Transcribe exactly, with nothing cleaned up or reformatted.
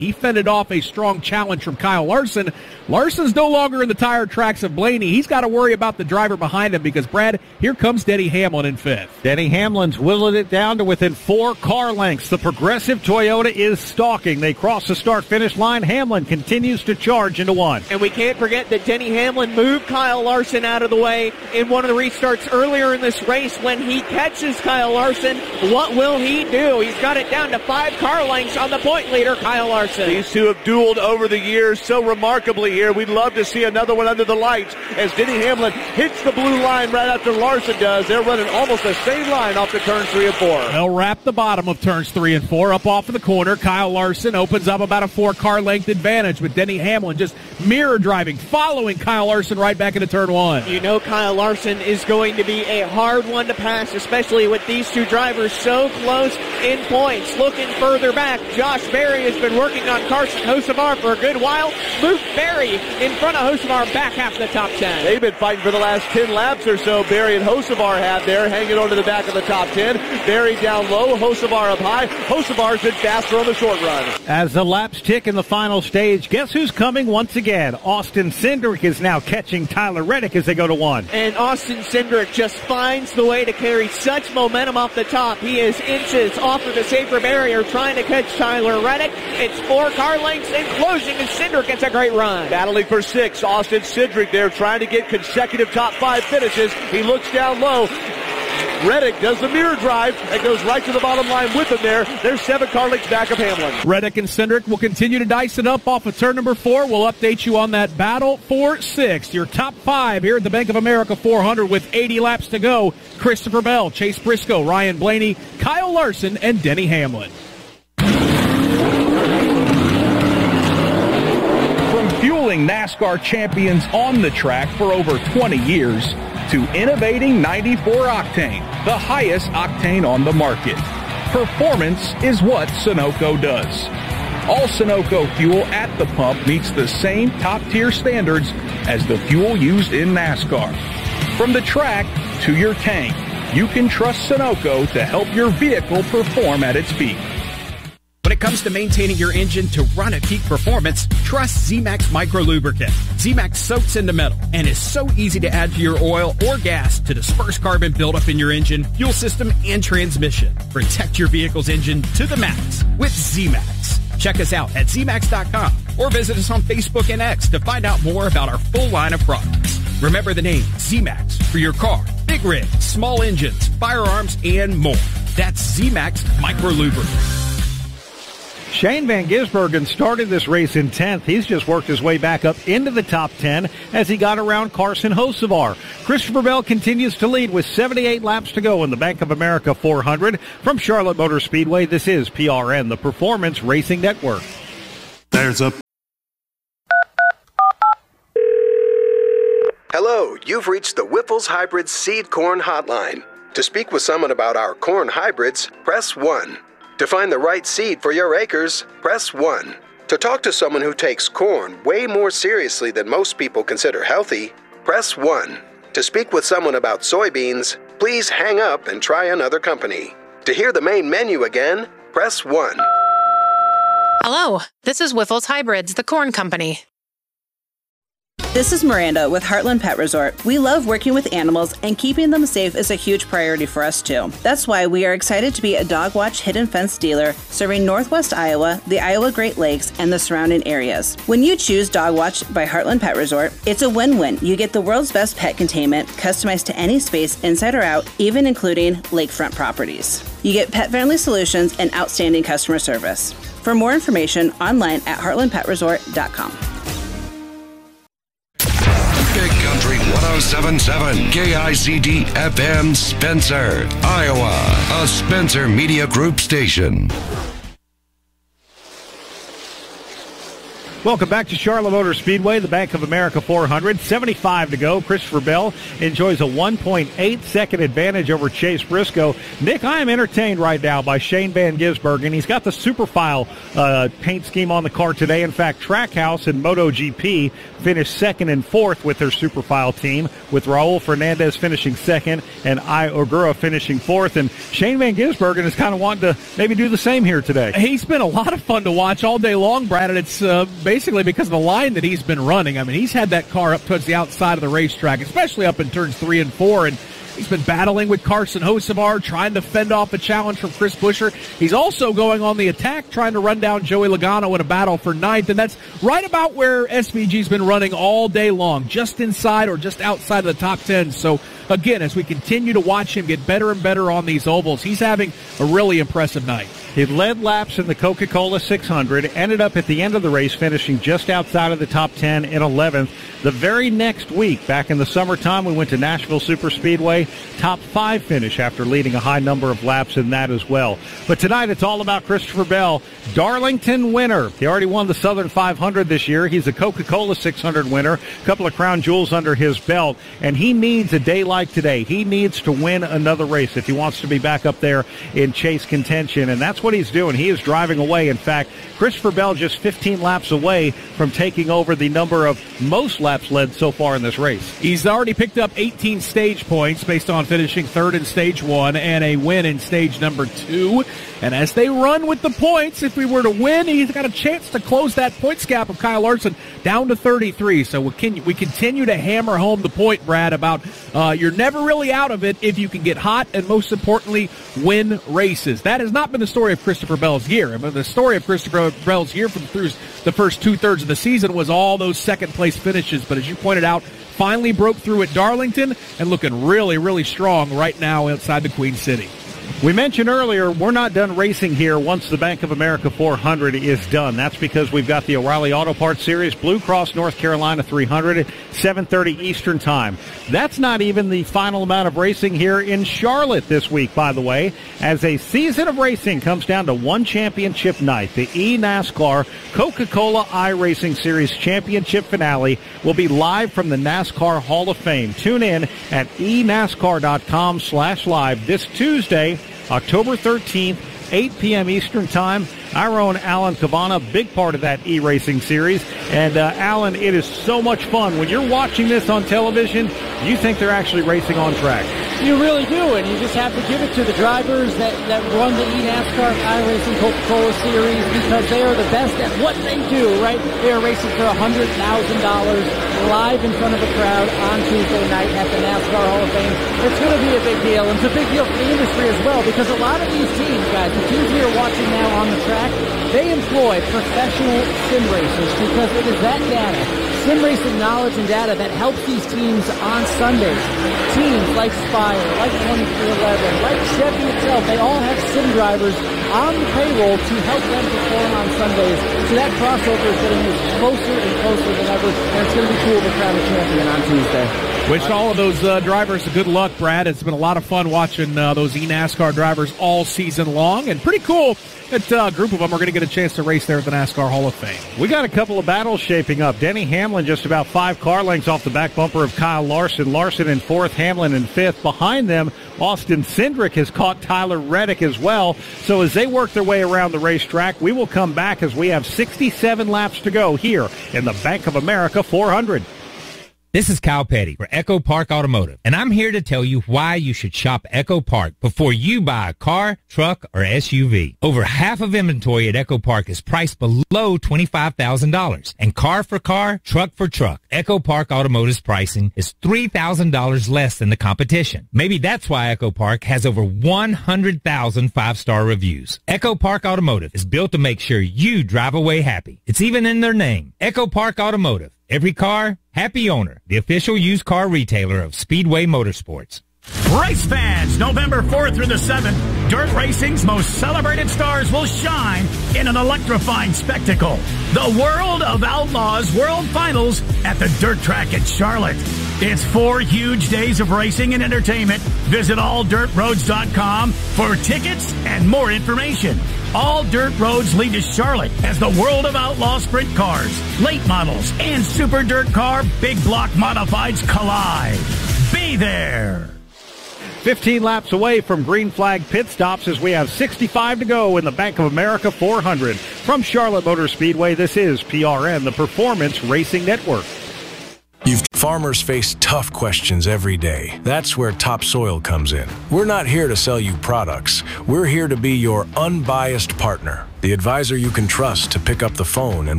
He fended off a strong challenge from Kyle Larson. Larson's no longer in the tire tracks of Blaney. He's got to worry about the driver behind him because, Brad, here comes Denny Hamlin in fifth. Denny Hamlin's whittled it down to within four car lengths. The Progressive Toyota is stalking. They cross the start-finish line. Hamlin continues to charge into one. And we can't forget that Denny Hamlin moved Kyle Larson out of the way in one of the restarts earlier in this race. When he catches Kyle Larson, what will he do? He's got it down to five car lengths on the point leader, Kyle Larson. These two have dueled over the years so remarkably here. We'd love to see another one under the lights as Denny Hamlin hits the blue line right after Larson does. They're running almost the same line off the turns three and four. They'll wrap the bottom of turns three and four up off of the corner. Kyle Larson opens up about a four-car length advantage with Denny Hamlin just mirror driving, following Kyle Larson right back into turn one. You know Kyle Larson is going to be a hard one to pass, especially with these two drivers so close in points. Looking further back, Josh Berry has been working on Carson Hocevar for a good while. Luke Berry in front of Hocevar back half the top ten. They've been fighting for the last ten laps or so. Berry and Hocevar have there, hanging on to the back of the top ten. Berry down low, Hocevar up high. Hocevar's been faster on the short run. As the laps tick in the final stage, guess who's coming once again? Austin Cindric is now catching Tyler Reddick as they go to one. And Austin Cindric just finds the way to carry such momentum off the top. He is inches off of the safer barrier trying to catch Tyler Reddick. It's four car lengths and closing, and Cindric gets a great run. Battling for six, Austin Cindric there trying to get consecutive top five finishes. He looks down low. Reddick does the mirror drive and goes right to the bottom line with him there. There's seven car lengths back of Hamlin. Reddick and Cindric will continue to dice it up off of turn number four. We'll update you on that battle for sixth. Your top five here at the Bank of America four hundred with eighty laps to go. Christopher Bell, Chase Briscoe, Ryan Blaney, Kyle Larson, and Denny Hamlin. Fueling NASCAR champions on the track for over twenty years to innovating ninety-four octane, the highest octane on the market. Performance is what Sunoco does. All Sunoco fuel at the pump meets the same top-tier standards as the fuel used in NASCAR. From the track to your tank, you can trust Sunoco to help your vehicle perform at its peak. When it comes to maintaining your engine to run at peak performance, trust Z-Max Micro Lubricant. Z-Max soaks into metal and is so easy to add to your oil or gas to disperse carbon buildup in your engine, fuel system, and transmission. Protect your vehicle's engine to the max with Z-Max. Check us out at Z max dot com or visit us on Facebook and X to find out more about our full line of products. Remember the name Z-Max for your car, big rig, small engines, firearms, and more. That's Z-Max Micro Lubricant. Shane Van Gisbergen started this race in tenth. He's just worked his way back up into the top ten as he got around Carson Hocevar. Christopher Bell continues to lead with seventy-eight laps to go in the Bank of America four hundred. From Charlotte Motor Speedway, this is P R N, the Performance Racing Network. There's a... Hello, you've reached the Whiffles Hybrid Seed Corn Hotline. To speak with someone about our corn hybrids, press one. To find the right seed for your acres, press one. To talk to someone who takes corn way more seriously than most people consider healthy, press one. To speak with someone about soybeans, please hang up and try another company. To hear the main menu again, press one. Hello, this is Whiffles Hybrids, the corn company. This is Miranda with Heartland Pet Resort. We love working with animals, and keeping them safe is a huge priority for us too. That's why we are excited to be a Dog Watch Hidden Fence dealer serving Northwest Iowa, the Iowa Great Lakes, and the surrounding areas. When you choose Dog Watch by Heartland Pet Resort, it's a win-win. You get the world's best pet containment, customized to any space inside or out, even including lakefront properties. You get pet-friendly solutions and outstanding customer service. For more information, online at heartland pet resort dot com. Big Country one oh seven point seven K I C D F M Spencer, Iowa, a Spencer Media Group station. Welcome back to Charlotte Motor Speedway, the Bank of America four hundred. seventy-five to go. Christopher Bell enjoys a one point eight second advantage over Chase Briscoe. Nick, I am entertained right now by Shane Van Gisbergen. He's got the Superfile uh, paint scheme on the car today. In fact, Trackhouse and MotoGP finished second and fourth with their Superfile team, with Raul Fernandez finishing second and I Ogura finishing fourth. And Shane Van Gisbergen is kind of wanting to maybe do the same here today. He's been a lot of fun to watch all day long, Brad, and it's uh, basically because of the line that he's been running. I mean, he's had that car up towards the outside of the racetrack, especially up in turns three and four, and he's been battling with Carson Hocevar, trying to fend off a challenge from Chris Buescher. He's also going on the attack, trying to run down Joey Logano in a battle for ninth, and that's right about where S V G's been running all day long, just inside or just outside of the top ten. So, again, as we continue to watch him get better and better on these ovals, he's having a really impressive night. He led laps in the Coca-Cola six hundred, ended up at the end of the race finishing just outside of the top ten in eleventh. The very next week, back in the summertime, we went to Nashville Superspeedway, top five finish after leading a high number of laps in that as well. But tonight it's all about Christopher Bell, Darlington winner. He already won the Southern five hundred this year. He's a Coca-Cola six hundred winner, a couple of crown jewels under his belt, and he needs a day like today. He needs to win another race if he wants to be back up there in chase contention, and that's what he's doing. He is driving away. In fact, Christopher Bell just fifteen laps away from taking over the number of most laps led so far in this race. He's already picked up eighteen stage points based on finishing third in stage one and a win in stage number two. And as they run with the points, if we were to win, he's got a chance to close that points gap of Kyle Larson down to thirty-three. So we, can, we continue to hammer home the point, Brad, about uh, you're never really out of it if you can get hot and, most importantly, win races. That has not been the story of Christopher Bell's year. I mean, the story of Christopher Bell's year from through the first two-thirds of the season was all those second-place finishes. But as you pointed out, finally broke through at Darlington and looking really, really strong right now outside the Queen City. We mentioned earlier, we're not done racing here once the Bank of America four hundred is done. That's because we've got the O'Reilly Auto Parts Series, Blue Cross North Carolina three hundred at seven thirty Eastern Time. That's not even the final amount of racing here in Charlotte this week, by the way, as a season of racing comes down to one championship night. The eNASCAR Coca-Cola iRacing Series Championship Finale will be live from the NASCAR Hall of Fame. Tune in at enascar.com slash live this Tuesday, October thirteenth, eight p.m. Eastern Time. Our own Alan Cavana, big part of that e-racing series. And, uh, Alan, it is so much fun. When you're watching this on television, you think they're actually racing on track. You really do, and you just have to give it to the drivers that, that run the eNASCAR iRacing Coca-Cola Series, because they are the best at what they do, right? They are racing for one hundred thousand dollars live in front of a crowd on Tuesday night at the NASCAR Hall of Fame. It's going to be a big deal, and it's a big deal for the industry as well, because a lot of these teams, guys, the teams we are watching now on the track, they employ professional sim racers, because it is that data, sim racing knowledge and data, that helps these teams on Sundays. Teams like Spire, like twenty-four eleven, like Chevy itself, they all have sim drivers on the payroll to help them perform on Sundays. So that crossover is getting closer and closer than ever, and it's going to be cool to crown a champion on Tuesday. Wish all of those uh, drivers good luck, Brad. It's been a lot of fun watching uh, those eNASCAR drivers all season long, and pretty cool that uh, a group of them are going to get a chance to race there at the NASCAR Hall of Fame. We got a couple of battles shaping up. Denny Hamlin just about five car lengths off the back bumper of Kyle Larson. Larson in fourth, Hamlin in fifth. Behind them, Austin Cindric has caught Tyler Reddick as well. So as they work their way around the racetrack, we will come back as we have sixty-seven laps to go here in the Bank of America four hundred. This is Kyle Petty for Echo Park Automotive, and I'm here to tell you why you should shop Echo Park before you buy a car, truck, or S U V. Over half of inventory at Echo Park is priced below twenty-five thousand dollars, and car for car, truck for truck, Echo Park Automotive's pricing is three thousand dollars less than the competition. Maybe that's why Echo Park has over one hundred thousand five-star reviews. Echo Park Automotive is built to make sure you drive away happy. It's even in their name, Echo Park Automotive. Every car, happy owner. The official used car retailer of Speedway Motorsports. Race fans, November fourth through the seventh, dirt racing's most celebrated stars will shine in an electrifying spectacle. The World of Outlaws World Finals at the Dirt Track at Charlotte. It's four huge days of racing and entertainment. Visit all dirt roads dot com for tickets and more information. All dirt roads lead to Charlotte as the world of outlaw sprint cars, late models, and super dirt car big block modifieds collide. Be there. fifteen laps away from green flag pit stops as we have sixty-five to go in the Bank of America four hundred. From Charlotte Motor Speedway, this is P R N, the Performance Racing Network. You've farmers face tough questions every day. That's where Topsoil comes in. We're not here to sell you products. We're here to be your unbiased partner, the advisor you can trust to pick up the phone and